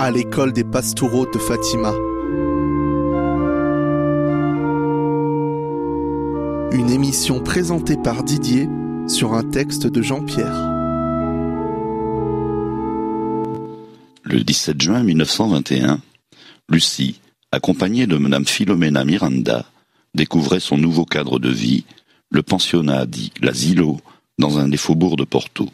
à l'école des Pastoureaux de Fatima. Une émission présentée par Didier sur un texte de Jean-Pierre. Le 17 juin 1921, Lucie, accompagnée de Madame Philomena Miranda, découvrait son nouveau cadre de vie, le pensionnat dit l'Asilo, dans un des faubourgs de Porto.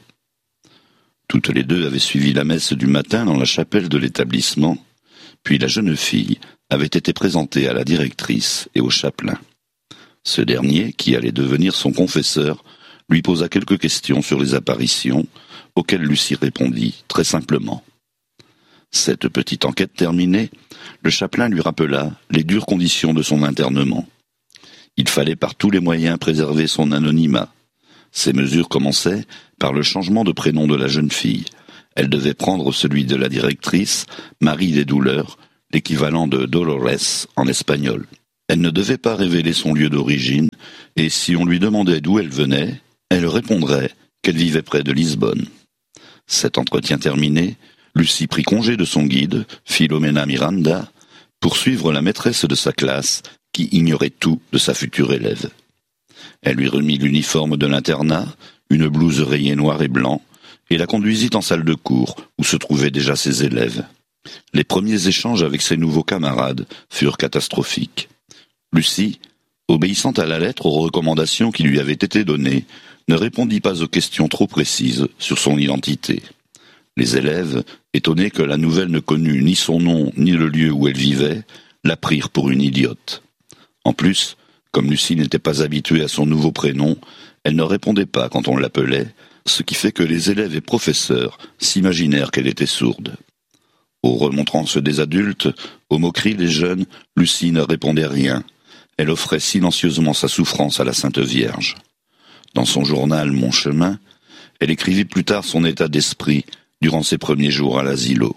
Toutes les deux avaient suivi la messe du matin dans la chapelle de l'établissement, puis la jeune fille avait été présentée à la directrice et au chapelain. Ce dernier, qui allait devenir son confesseur, lui posa quelques questions sur les apparitions, auxquelles Lucie répondit très simplement. Cette petite enquête terminée, le chapelain lui rappela les dures conditions de son internement. Il fallait par tous les moyens préserver son anonymat. Ces mesures commençaient par le changement de prénom de la jeune fille. Elle devait prendre celui de la directrice, Marie des Douleurs, l'équivalent de Dolores en espagnol. Elle ne devait pas révéler son lieu d'origine, et si on lui demandait d'où elle venait, elle répondrait qu'elle vivait près de Lisbonne. Cet entretien terminé, Lucie prit congé de son guide, Philomena Miranda, pour suivre la maîtresse de sa classe, qui ignorait tout de sa future élève. Elle lui remit l'uniforme de l'internat, une blouse rayée noir et blanc, et la conduisit en salle de cours, où se trouvaient déjà ses élèves. Les premiers échanges avec ses nouveaux camarades furent catastrophiques. Lucie, obéissant à la lettre aux recommandations qui lui avaient été données, ne répondit pas aux questions trop précises sur son identité. Les élèves, étonnés que la nouvelle ne connût ni son nom ni le lieu où elle vivait, la prirent pour une idiote. En plus, comme Lucie n'était pas habituée à son nouveau prénom, elle ne répondait pas quand on l'appelait, ce qui fait que les élèves et professeurs s'imaginèrent qu'elle était sourde. Aux remontrances des adultes, aux moqueries des jeunes, Lucie ne répondait rien. Elle offrait silencieusement sa souffrance à la Sainte Vierge. Dans son journal « Mon chemin », elle écrivit plus tard son état d'esprit durant ses premiers jours à l'asilo.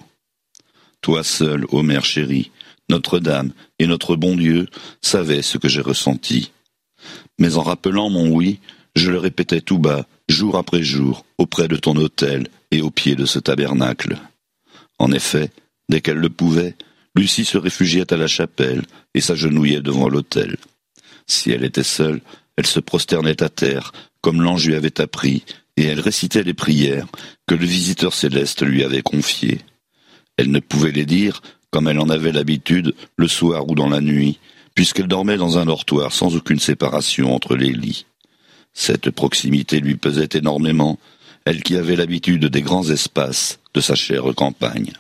« Toi seul, ô mère chérie, Notre-Dame et notre bon Dieu savaient ce que j'ai ressenti. Mais en rappelant mon oui, je le répétais tout bas, jour après jour, auprès de ton autel et au pied de ce tabernacle. » En effet, dès qu'elle le pouvait, Lucie se réfugiait à la chapelle et s'agenouillait devant l'autel. Si elle était seule, elle se prosternait à terre, comme l'ange lui avait appris, et elle récitait les prières que le visiteur céleste lui avait confiées. Elle ne pouvait les dire, comme elle en avait l'habitude, le soir ou dans la nuit, puisqu'elle dormait dans un dortoir sans aucune séparation entre les lits. Cette proximité lui pesait énormément, elle qui avait l'habitude des grands espaces de sa chère campagne.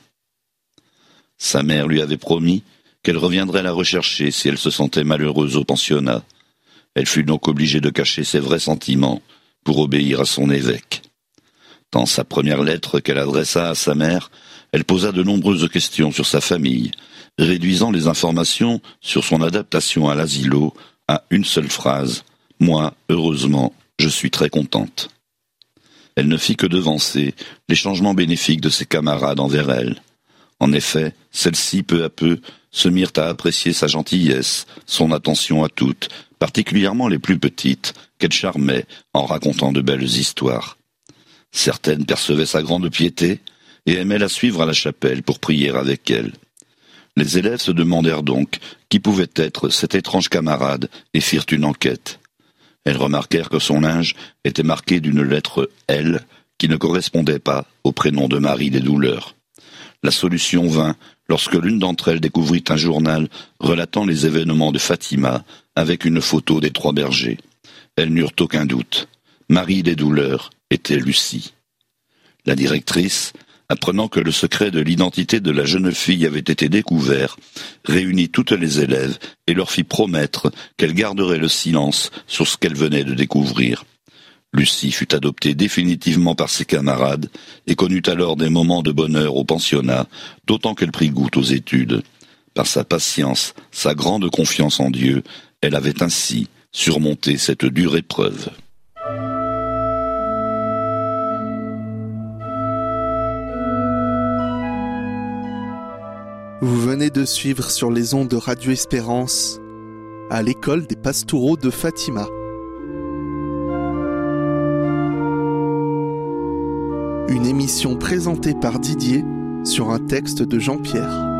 Sa mère lui avait promis qu'elle reviendrait la rechercher si elle se sentait malheureuse au pensionnat. Elle fut donc obligée de cacher ses vrais sentiments pour obéir à son évêque. Dans sa première lettre qu'elle adressa à sa mère, elle posa de nombreuses questions sur sa famille, réduisant les informations sur son adaptation à l'asilo à une seule phrase « Moi, heureusement, je suis très contente ». Elle ne fit que devancer les changements bénéfiques de ses camarades envers elle. En effet, celles-ci, peu à peu, se mirent à apprécier sa gentillesse, son attention à toutes, particulièrement les plus petites, qu'elle charmait en racontant de belles histoires. Certaines percevaient sa grande piété et aimaient la suivre à la chapelle pour prier avec elle. Les élèves se demandèrent donc qui pouvait être cet étrange camarade et firent une enquête. Elles remarquèrent que son linge était marqué d'une lettre L qui ne correspondait pas au prénom de Marie des Douleurs. La solution vint lorsque l'une d'entre elles découvrit un journal relatant les événements de Fatima avec une photo des 3 bergers. Elles n'eurent aucun doute. Marie des Douleurs était Lucie. La directrice, apprenant que le secret de l'identité de la jeune fille avait été découvert, réunit toutes les élèves et leur fit promettre qu'elle garderait le silence sur ce qu'elle venait de découvrir. Lucie fut adoptée définitivement par ses camarades et connut alors des moments de bonheur au pensionnat, d'autant qu'elle prit goût aux études. Par sa patience, sa grande confiance en Dieu, elle avait ainsi surmonté cette dure épreuve. Vous venez de suivre sur les ondes de Radio Espérance à l'école des Pastoureaux de Fatima. Une émission présentée par Didier sur un texte de Jean-Pierre.